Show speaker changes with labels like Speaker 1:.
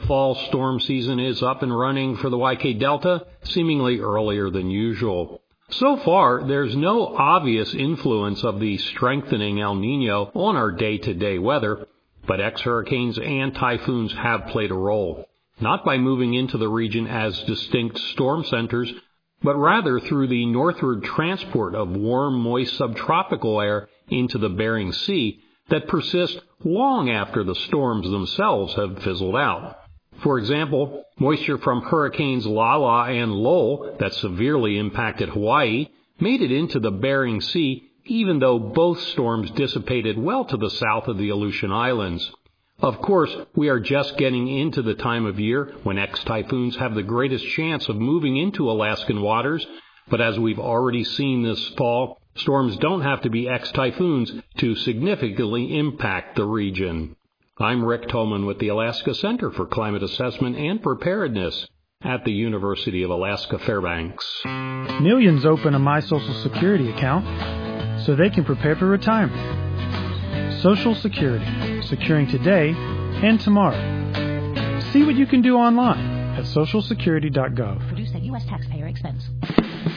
Speaker 1: fall storm season is up and running for the YK Delta, seemingly earlier than usual. So far, there's no obvious influence of the strengthening El Niño on our day-to-day weather, but ex-hurricanes and typhoons have played a role, not by moving into the region as distinct storm centers, but rather through the northward transport of warm, moist subtropical air into the Bering Sea that persist long after the storms themselves have fizzled out. For example, moisture from hurricanes Lala and Lowell that severely impacted Hawaii made it into the Bering Sea even though both storms dissipated well to the south of the Aleutian Islands. Of course, we are just getting into the time of year when ex-typhoons have the greatest chance of moving into Alaskan waters, but as we've already seen this fall, storms don't have to be ex-typhoons to significantly impact the region. I'm Rick Tolman with the Alaska Center for Climate Assessment and Preparedness at the University of Alaska Fairbanks.
Speaker 2: Millions open a My Social Security account so they can prepare for retirement. Social Security, securing today and tomorrow. See what you can do online at socialsecurity.gov.
Speaker 3: Produced at U.S. taxpayer expense.